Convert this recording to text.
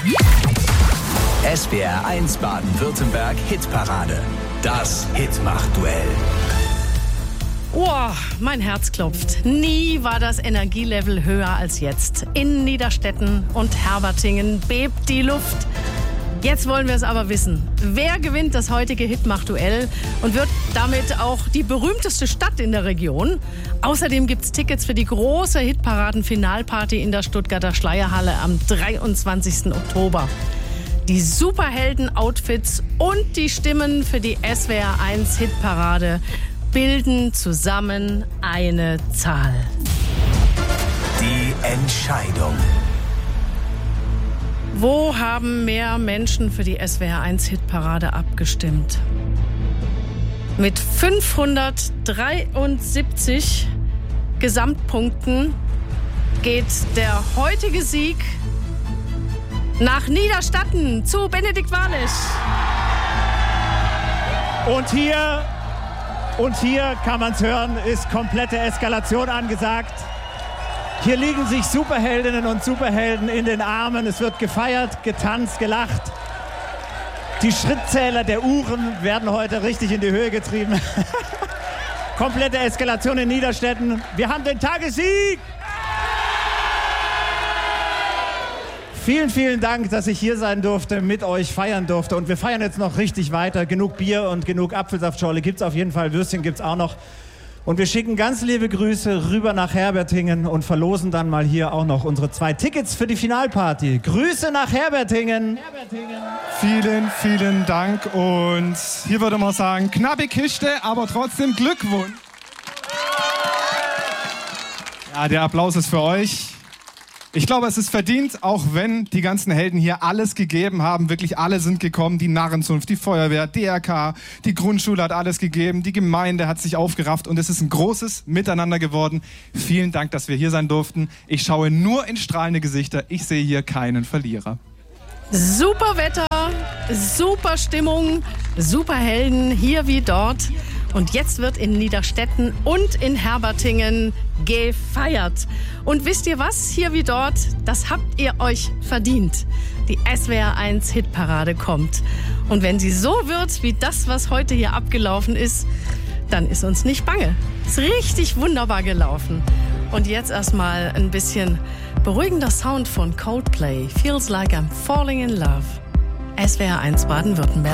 SWR 1 Baden-Württemberg Hitparade. Das Hitmach-Duell. Oh, mein Herz klopft. Nie war das Energielevel höher als jetzt. In Niederstetten und Herbertingen bebt die Luft. Jetzt wollen wir es aber wissen. Wer gewinnt das heutige Hitmach-Duell und wird damit auch die berühmteste Stadt in der Region? Außerdem gibt es Tickets für die große Hitparaden-Finalparty in der Stuttgarter Schleierhalle am 23. Oktober. Die Superhelden-Outfits und die Stimmen für die SWR 1 Hitparade bilden zusammen eine Zahl. Die Entscheidung. Wo haben mehr Menschen für die SWR 1 Hitparade abgestimmt? Mit 573 Gesamtpunkten geht der heutige Sieg nach Niederstatten zu Benedikt Walisch. Und hier kann man es hören, ist komplette Eskalation angesagt. Hier liegen sich Superheldinnen und Superhelden in den Armen. Es wird gefeiert, getanzt, gelacht. Die Schrittzähler der Uhren werden heute richtig in die Höhe getrieben. Komplette Eskalation in Niederstetten. Wir haben den Tagessieg! Vielen, vielen Dank, dass ich hier sein durfte, mit euch feiern durfte. Und wir feiern jetzt noch richtig weiter. Genug Bier und genug Apfelsaftschorle gibt es auf jeden Fall. Würstchen gibt es auch noch. Und wir schicken ganz liebe Grüße rüber nach Herbertingen und verlosen dann mal hier auch noch unsere 2 Tickets für die Finalparty. Grüße nach Herbertingen. Vielen, vielen Dank. Und hier würde man sagen, knappe Kiste, aber trotzdem Glückwunsch. Ja, der Applaus ist für euch. Ich glaube, es ist verdient, auch wenn die ganzen Helden hier alles gegeben haben. Wirklich alle sind gekommen. Die Narrenzunft, die Feuerwehr, DRK, die Grundschule hat alles gegeben. Die Gemeinde hat sich aufgerafft und es ist ein großes Miteinander geworden. Vielen Dank, dass wir hier sein durften. Ich schaue nur in strahlende Gesichter. Ich sehe hier keinen Verlierer. Super Wetter, super Stimmung, super Helden, hier wie dort. Und jetzt wird in Niederstetten und in Herbertingen gefeiert. Und wisst ihr was? Hier wie dort, das habt ihr euch verdient. Die SWR 1 Hitparade kommt. Und wenn sie so wird wie das, was heute hier abgelaufen ist, dann ist uns nicht bange. Ist richtig wunderbar gelaufen. Und jetzt erstmal ein bisschen beruhigender Sound von Coldplay. Feels like I'm falling in love. SWR 1 Baden-Württemberg.